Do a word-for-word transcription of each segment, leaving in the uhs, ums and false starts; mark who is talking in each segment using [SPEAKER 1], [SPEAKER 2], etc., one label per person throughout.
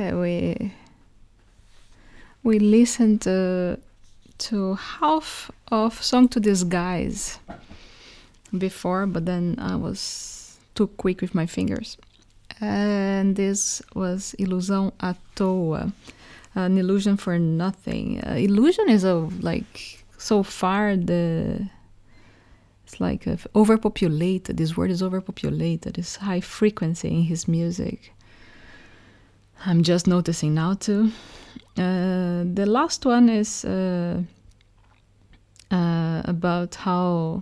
[SPEAKER 1] yeah, we we listened to, to half of Song to Disguise before, but then I was too quick with my fingers. And this was Ilusão à Toa, an illusion for nothing. Uh, illusion is a like so far the it's like a overpopulated. This word is overpopulated. It's high frequency in his music. I'm just noticing now too. Uh, the last one is uh, uh, about how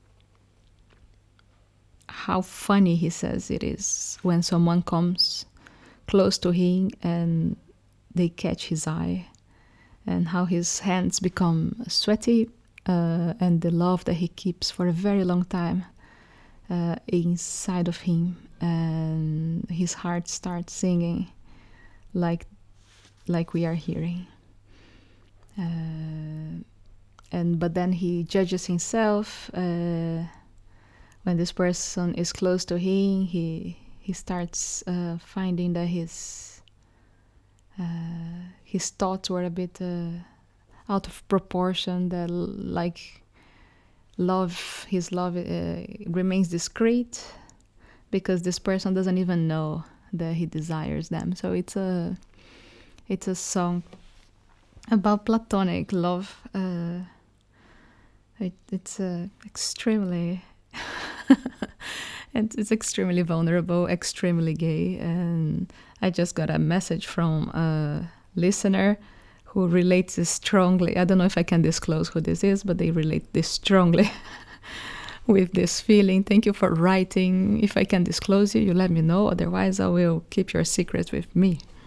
[SPEAKER 1] how funny he says it is when someone comes close to him and they catch his eye, and how his hands become sweaty, uh, and the love that he keeps for a very long time uh, inside of him, and his heart starts singing like like we are hearing. Uh, and but then he judges himself. Uh, when this person is close to him, he he starts uh, finding that his uh, his thoughts were a bit uh, out of proportion. That like love, his love uh, remains discreet because this person doesn't even know that he desires them. So it's a it's a song about platonic love. Uh, it, it's uh, extremely and it's extremely vulnerable, extremely gay. And I just got a message from a listener who relates this strongly. I don't know if I can disclose who this is, but they relate this strongly with this feeling. Thank you for writing. If I can disclose you, you let me know. Otherwise, I will keep your secret with me.